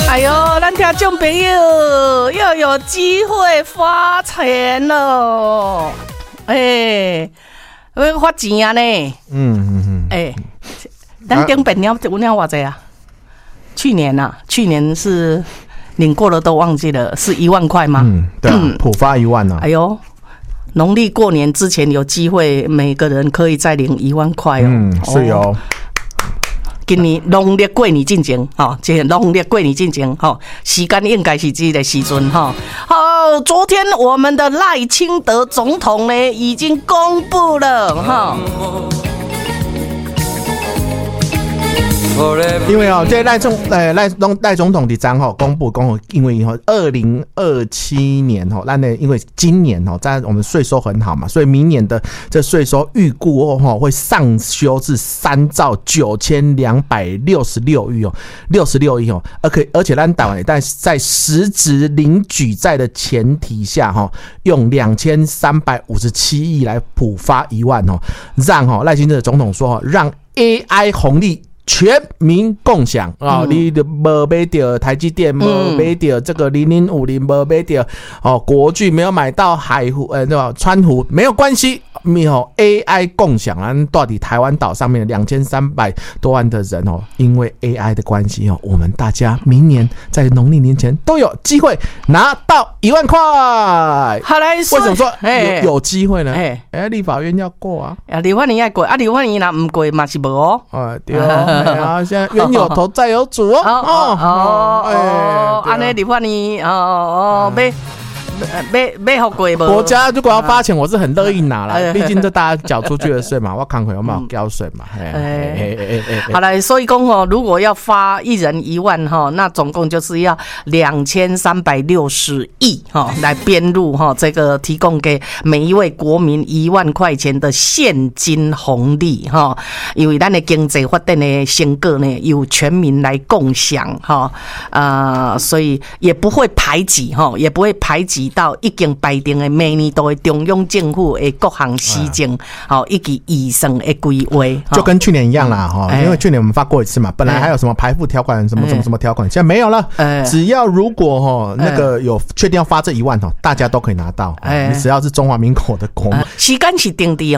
哎呦，咱听众朋友又有机会发钱了，要发钱啊呢。咱顶本领有领偌济啊？去年是领过了都忘记了，是1万块吗？ 对啊，普发1万啊。 哎呦，农历过年之前有机会，每个人可以再领1万块哦。 是哦。 今年农历过年进前，这农历过年进前，时间应该是这个时阵哈。好，昨天我们的赖清德总统呢已经公布了哈。 因为这赖总统的章公布，因为2027年咱呢，因为今年在我们税收很好嘛，所以明年的这税收预估会上修至3兆9266亿66亿而且咱台湾在实质零举债的前提下用2357亿来普发1万让赖清德总统说让 AI 红利全民共享啊！你没买到台积电，没买到这个0050，没买到国巨，没有买到海湖川湖，没有关系。AI 共享啊，到底台湾岛上面2300多万的人因为 AI 的关系我们大家明年在农历年前都有机会拿到1万块。 好来，为什么说有机会呢？立法院要过啊， 立法院要过啊，立法院若不过嘛是无对啊，现在冤有头债有主安尼立法院要过无？ 国家如果要发钱，我是很乐意拿啦，毕竟这大家缴出去的税嘛，我看看有没有交税嘛。 好了，所以讲如果要发一人1万那总共就是要2360亿来编入这个提供给每一位国民1万块钱的现金红利因为咱的经济发展的成果呢由全民来共享所以也不会排挤到已经排定的每年都会中央政府的各项施政以及预算的规划， 就跟去年一样啦因为去年我们发过一次嘛，本来还有什么排富条款什么条款，现在没有了。只要如果那个有确定要发这1万大家都可以拿到，你只要是中华民国的国民。 时间是定的